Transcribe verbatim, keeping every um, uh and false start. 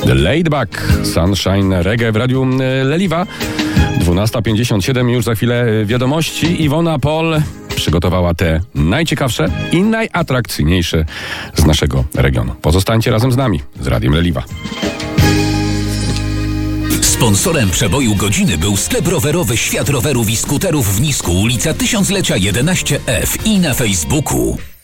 Laid Back, Sunshine Reggae w radiu Leliwa. dwunasta pięćdziesiąt siedem, już za chwilę wiadomości. Iwona Pol przygotowała te najciekawsze i najatrakcyjniejsze z naszego regionu. Pozostańcie razem z nami, z Radiem Leliwa. Sponsorem przeboju godziny był sklep rowerowy Świat Rowerów i Skuterów w Nisku, ulica Tysiąclecia jedenaście F i na Facebooku.